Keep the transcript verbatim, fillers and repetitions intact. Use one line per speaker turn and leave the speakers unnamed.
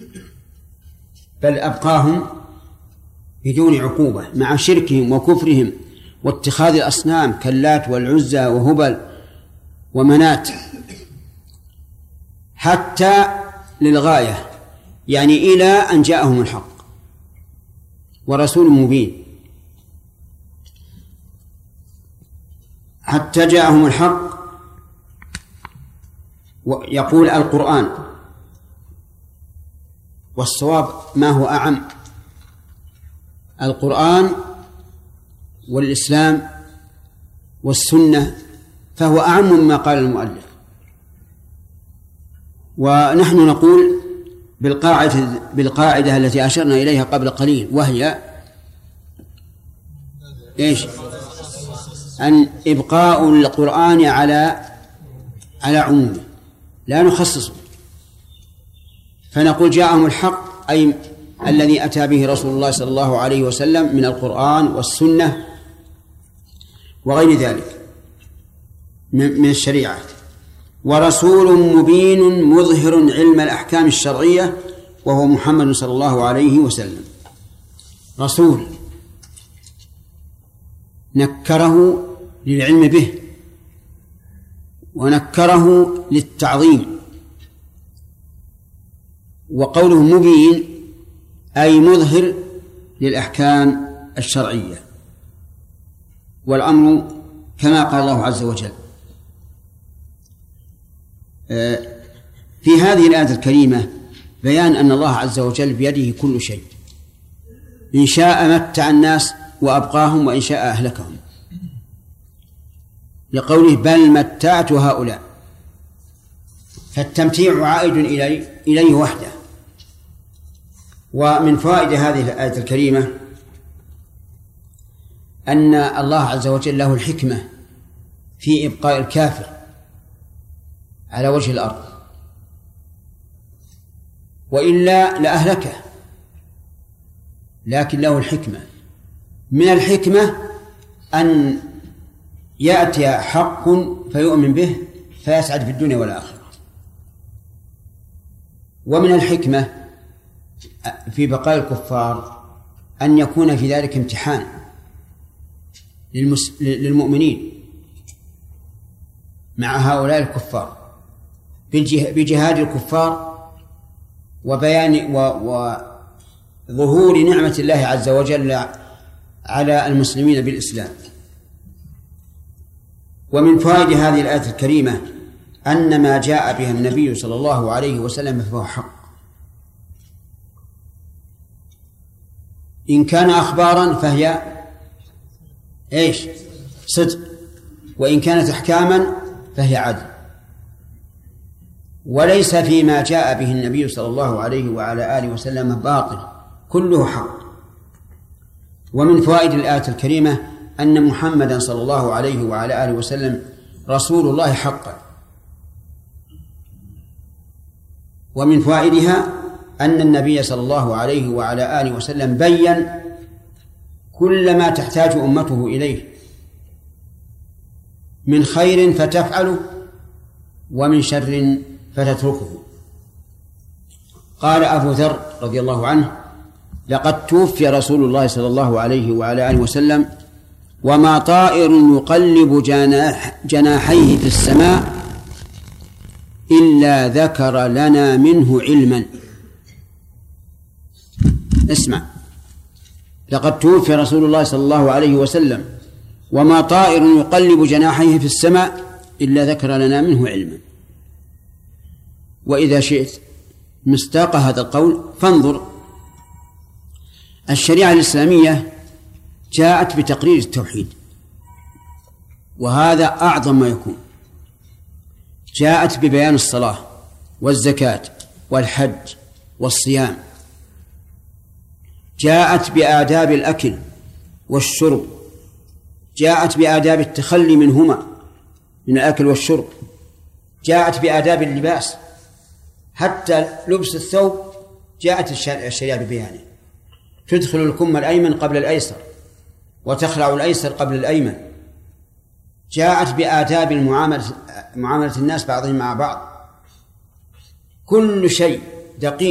بل أبقاهم بدون عقوبة مع شركهم وكفرهم واتخاذ الأصنام كاللات والعزى وهبل ومنات حتى للغاية، يعني إلى أن جاءهم الحق ورسول مبين. حتى جاءهم الحق، ويقول القرآن، والصواب ما هو أعم، القرآن والإسلام والسنة، فهو أعم مما قال المؤلف. ونحن نقول بالقاعدة, بالقاعدة التي أشرنا إليها قبل قليل، وهي إيش؟ أن إبقاء القرآن على على عمومه لا نخصصه، فنقول جاءهم الحق أي الذي أتى به رسول الله صلى الله عليه وسلم من القرآن والسنة وغير ذلك من الشريعة، ورسول مبين مظهر علم الأحكام الشرعية وهو محمد صلى الله عليه وسلم. رسول نكره للعلم به ونكره للتعظيم، وقوله مبين أي مظهر للأحكام الشرعية، والأمر كما قال الله عز وجل في هذه الآية الكريمة بيان أن الله عز وجل بيده كل شيء، إن شاء متع الناس وأبقاهم وإن شاء أهلكهم، لقوله بل متعت هؤلاء، فالتمتيع عائد إليه, إليه وحده. ومن فوائد هذه الآية الكريمة أن الله عز وجل له الحكمة في إبقاء الكافر على وجه الأرض، وإلا لأهلكه، لكن له الحكمة. من الحكمة أن يأتي حق فيؤمن به فيسعد في الدنيا والآخرة، ومن الحكمة في بقاء الكفار أن يكون في ذلك امتحان للمؤمنين مع هؤلاء الكفار بجهاد الكفار وبيان وظهور نعمة الله عز وجل على المسلمين بالإسلام. ومن فوائد هذه الآية الكريمة أن ما جاء بها النبي صلى الله عليه وسلم فهو حق، إن كان أخبارا فهي إيش؟ صدق، وإن كانت أحكاما فهي عدل، وليس فيما جاء به النبي صلى الله عليه وعلى آله وسلم باطل، كله حق. ومن فوائد الآية الكريمة أن محمدا صلى الله عليه وعلى آله وسلم رسول الله حقا. ومن فوائدها أن النبي صلى الله عليه وعلى آله وسلم بيّن كل ما تحتاج أمته إليه من خير فتفعله ومن شر فتتركه. قال أبو ذر رضي الله عنه: لقد توفي رسول الله صلى الله عليه وعلى آله وسلم وما طائر يقلب جناح جناحيه في السماء إلا ذكر لنا منه علما. اسمع، لقد توفي رسول الله صلى الله عليه وسلم وما طائر يقلب جناحيه في السماء إلا ذكر لنا منه علما. وإذا شئت مصداق هذا القول فانظر، الشريعة الإسلامية جاءت بتقرير التوحيد، وهذا أعظم ما يكون. جاءت ببيان الصلاة والزكاة والحج والصيام، جاءت بآداب الأكل والشرب، جاءت بآداب التخلي منهما من الأكل والشرب، جاءت بآداب اللباس، حتى لبس الثوب جاءت الشريعة ببيانه. تدخل الكم الأيمن قبل الأيسر وتخلع الأيسر قبل الأيمن. جاءت بآداب المعاملة معاملة الناس بعضهم مع بعض. كل شيء دقيق